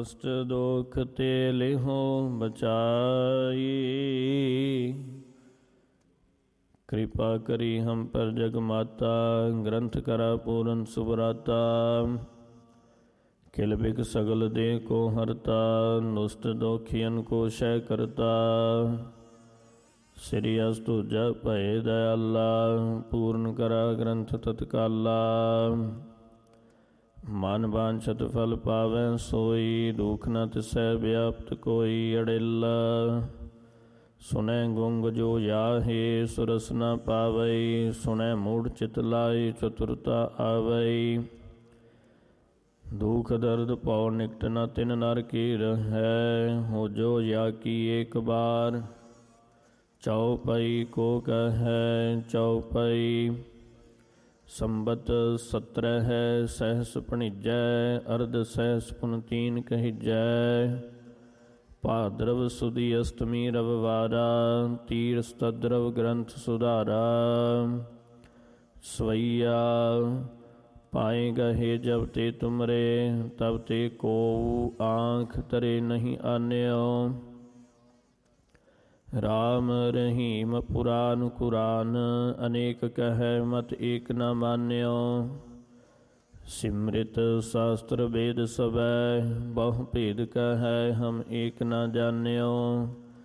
दुष्ट दोख ते लिहो बचाई। कृपा करी हम पर जग माता, ग्रंथ करा पूरन सुभराता। किल बिग सगल दे को हरता, दुष्ट दोखियन को शय करता। श्री अस्तुजा भय दयाला, पूर्ण करा ग्रंथ तत्काला। मन वांछत फल पावै सोई, दुख न तिसै व्याप्त कोई अड़ेला। सुनै गुंग जो याहे, सुरस न पावई। सुनै मूढ़ चित लाई, चतुरता आवई। दुख दर्द पौ निकट न तिन नर की है, हो जो या की एक बार। चौपई को कह चौपई, संबत 17 है सहस भणिजै। अर्ध सहस पुन 3 कहिजै। भाद्रव सुदी अष्टमी रविवारा, तीर स्तद्रव ग्रंथ सुधारा। स्वैया पाए गहे जब ते तुमरे, तब ते को आँख तरे नहीं आन्यो। राम रहीम पुराण कुरान, अनेक कह मत एक न मान्यो। सिमृत शास्त्र वेद सबै, बहु भेद कह हम एक न जान्यो।